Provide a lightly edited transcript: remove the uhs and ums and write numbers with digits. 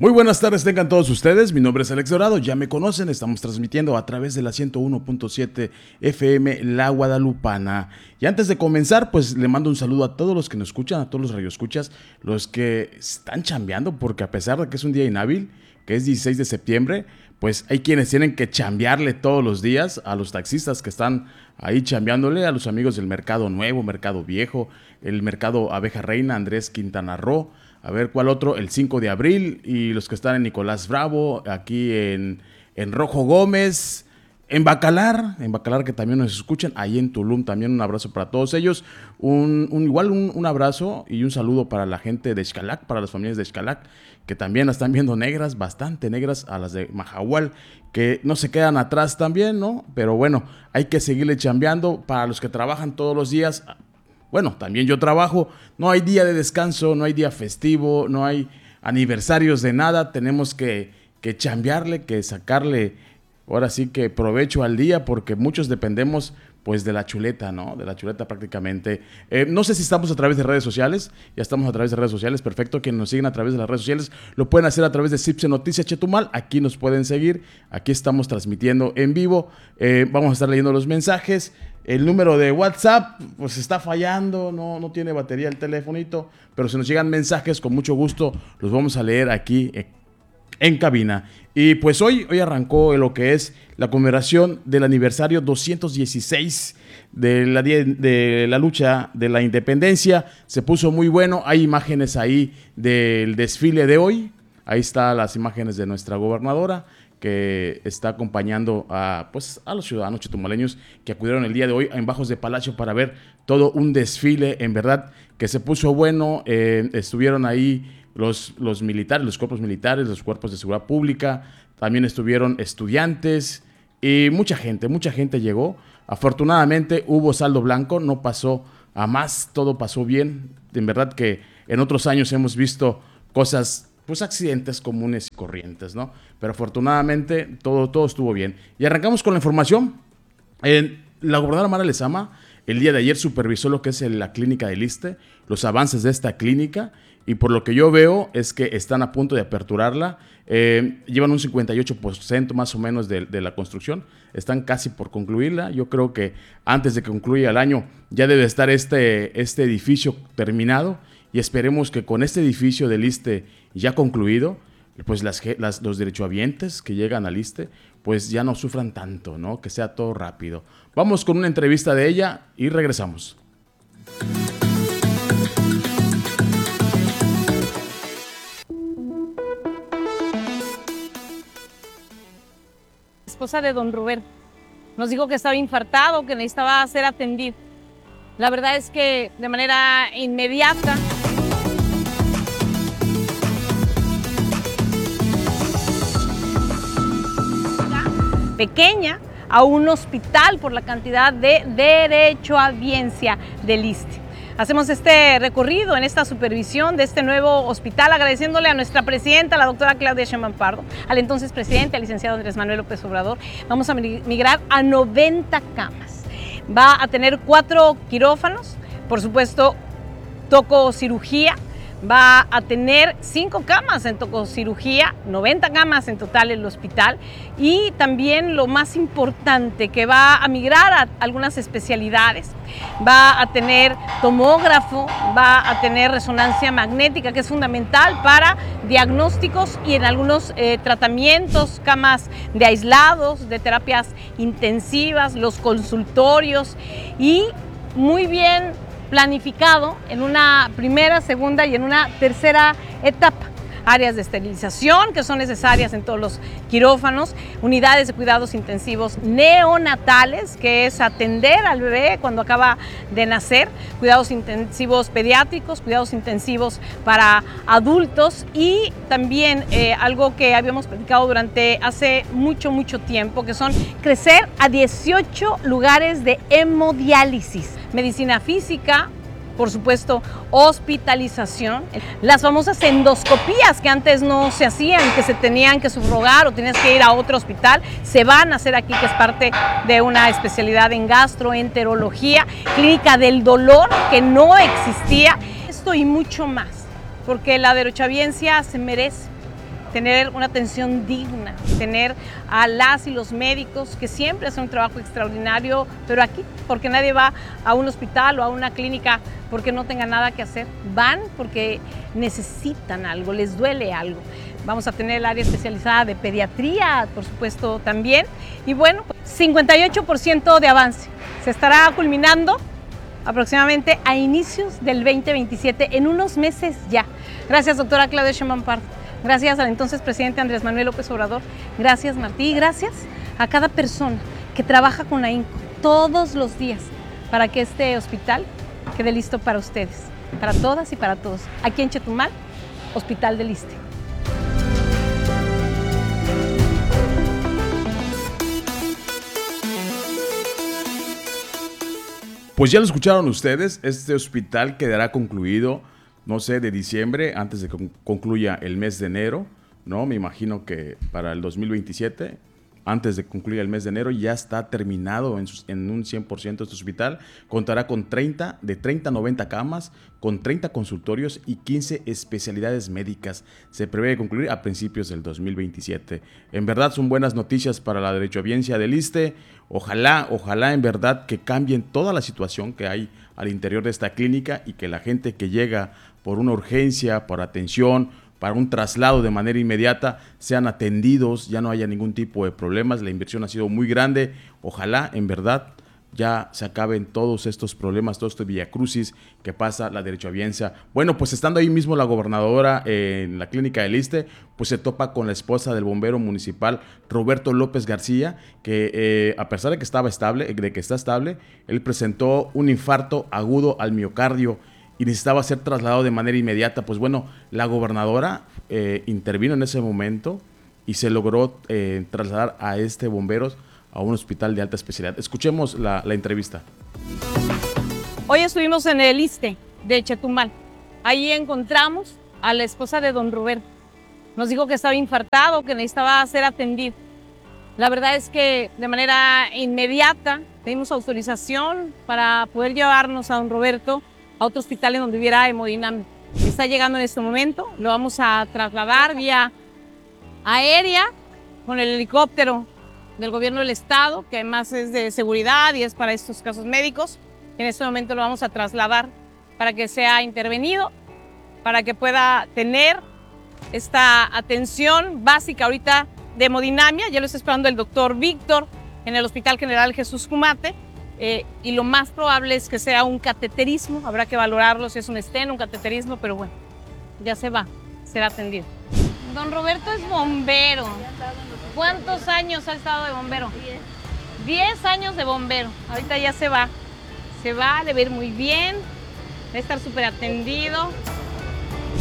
Muy buenas tardes, tengan todos ustedes. Mi nombre es Alex Dorado, ya me conocen. Estamos transmitiendo a través de la 101.7 FM La Guadalupana. Y antes de comenzar, pues le mando un saludo a todos los que nos escuchan, a todos los radioescuchas, los que están chambeando, porque a pesar de que es un día inhábil, que es 16 de septiembre, pues hay quienes tienen que chambearle todos los días, a los taxistas que están ahí chambeándole, a los amigos del Mercado Nuevo, Mercado Viejo, el Mercado Abeja Reina, Andrés Quintana Roo, a ver cuál otro, el 5 de abril, y los que están en Nicolás Bravo, aquí en Rojo Gómez, en Bacalar que también nos escuchan, ahí en Tulum también un abrazo para todos ellos, un abrazo y un saludo para la gente de Xcalac, para las familias de Xcalac, que también las están viendo negras, bastante negras, a las de Mahahual, que no se quedan atrás también, ¿no? Pero bueno, hay que seguirle chambeando. Para los que trabajan todos los días, bueno, también yo trabajo, no hay día de descanso, no hay día festivo, no hay aniversarios de nada, tenemos que chambearle, que sacarle, ahora sí que provecho al día, porque muchos dependemos pues de la chuleta, ¿no? De la chuleta prácticamente. No sé si estamos a través de redes sociales, ya estamos a través de redes sociales, perfecto, quienes nos siguen a través de las redes sociales, lo pueden hacer a través de Cipse Noticias Chetumal, aquí nos pueden seguir, aquí estamos transmitiendo en vivo, vamos a estar leyendo los mensajes. El número de WhatsApp pues está fallando, no tiene batería el telefonito, pero si nos llegan mensajes, con mucho gusto los vamos a leer aquí en cabina. Y pues hoy arrancó lo que es la conmemoración del aniversario 216 de la lucha de la independencia. Se puso muy bueno, hay imágenes ahí del desfile de hoy, ahí están las imágenes de nuestra gobernadora, que está acompañando a los ciudadanos chetumaleños que acudieron el día de hoy en Bajos de Palacio para ver todo un desfile, en verdad, que se puso bueno. Estuvieron ahí los militares, los cuerpos militares, los cuerpos de seguridad pública, también estuvieron estudiantes y mucha gente llegó. Afortunadamente hubo saldo blanco, no pasó a más, todo pasó bien. En verdad que en otros años hemos visto cosas, pues accidentes comunes y corrientes, ¿no? Pero afortunadamente todo estuvo bien. Y arrancamos con la información. La gobernadora Mara Lezama el día de ayer supervisó lo que es la clínica del ISSSTE, los avances de esta clínica, y por lo que yo veo es que están a punto de aperturarla. Llevan un 58% más o menos de la construcción, están casi por concluirla. Yo creo que antes de que concluya el año ya debe estar este edificio terminado, y esperemos que con este edificio del ISSSTE ya concluido, pues los derechohabientes que llegan al ISSSTE pues ya no sufran tanto, ¿no? Que sea todo rápido. Vamos con una entrevista de ella y regresamos. Esposa de don Rubén nos dijo que estaba infartado, que necesitaba ser atendido. La verdad es que de manera inmediata pequeña a un hospital por la cantidad de derechohabiencia del ISSSTE. Hacemos este recorrido en esta supervisión de este nuevo hospital, agradeciéndole a nuestra presidenta, la doctora Claudia Sheinbaum Pardo, al entonces presidente, al licenciado Andrés Manuel López Obrador. Vamos a migrar a 90 camas. Va a tener 4 quirófanos, por supuesto, tococirugía. Va a tener 5 camas en tococirugía, 90 camas en total en el hospital, y también lo más importante, que va a migrar a algunas especialidades. Va a tener tomógrafo, va a tener resonancia magnética, que es fundamental para diagnósticos y en algunos tratamientos, camas de aislados, de terapias intensivas, los consultorios, y muy bien planificado en una primera, segunda y en una tercera etapa. Áreas de esterilización que son necesarias en todos los quirófanos, unidades de cuidados intensivos neonatales, que es atender al bebé cuando acaba de nacer, cuidados intensivos pediátricos, cuidados intensivos para adultos, y también algo que habíamos platicado durante hace mucho tiempo, que son crecer a 18 lugares de hemodiálisis, medicina física, por supuesto, hospitalización, las famosas endoscopías que antes no se hacían, que se tenían que subrogar o tenías que ir a otro hospital, se van a hacer aquí, que es parte de una especialidad en gastroenterología, clínica del dolor, que no existía, esto y mucho más, porque la derechohabiencia se merece tener una atención digna, tener a las y los médicos que siempre hacen un trabajo extraordinario, pero aquí, porque nadie va a un hospital o a una clínica porque no tenga nada que hacer, van porque necesitan algo, les duele algo. Vamos a tener el área especializada de pediatría, por supuesto, también. Y bueno, 58% de avance. Se estará culminando aproximadamente a inicios del 2027, en unos meses ya. Gracias, doctora Claudia Sheinbaum Pardo. Gracias al entonces presidente Andrés Manuel López Obrador. Gracias, Martí. Y gracias a cada persona que trabaja con AHINCO todos los días para que este hospital quede listo para ustedes, para todas y para todos. Aquí en Chetumal, Hospital del ISSSTE. Pues ya lo escucharon ustedes, este hospital quedará concluido, no sé, de diciembre, antes de que concluya el mes de enero, ¿no? Me imagino que para el 2027, antes de concluir el mes de enero, ya está terminado en un 100% este hospital. Contará con 30 a 90 camas, con 30 consultorios y 15 especialidades médicas. Se prevé concluir a principios del 2027. En verdad son buenas noticias para la derechohabiencia del ISSSTE. Ojalá en verdad que cambien toda la situación que hay al interior de esta clínica y que la gente que llega por una urgencia, por atención, para un traslado de manera inmediata, sean atendidos, ya no haya ningún tipo de problemas. La inversión ha sido muy grande. Ojalá, en verdad, ya se acaben todos estos problemas, todo este viacrucis que pasa la derechohabiencia. Bueno, pues estando ahí mismo la gobernadora en la clínica del ISSSTE, pues se topa con la esposa del bombero municipal, Roberto López García, que a pesar de que está estable, él presentó un infarto agudo al miocardio y necesitaba ser trasladado de manera inmediata. Pues bueno, la gobernadora intervino en ese momento y se logró trasladar a este bombero a un hospital de alta especialidad. Escuchemos la entrevista. Hoy estuvimos en el ISSSTE de Chetumal. Ahí encontramos a la esposa de don Roberto. Nos dijo que estaba infartado, que necesitaba ser atendido. La verdad es que de manera inmediata pedimos autorización para poder llevarnos a don Roberto a otro hospital en donde hubiera hemodinámica. Está llegando en este momento, lo vamos a trasladar vía aérea con el helicóptero del gobierno del estado, que además es de seguridad y es para estos casos médicos. En este momento lo vamos a trasladar para que sea intervenido, para que pueda tener esta atención básica ahorita de hemodinamia. Ya lo está esperando el doctor Víctor en el Hospital General Jesús Cumate. Y lo más probable es que sea un cateterismo, habrá que valorarlo si es un stent, un cateterismo, pero bueno, ya será atendido. Don Roberto es bombero. ¿Cuántos años ha estado de bombero? 10 años de bombero. Ahorita ya se va, le va a ir muy bien, va a estar súper atendido.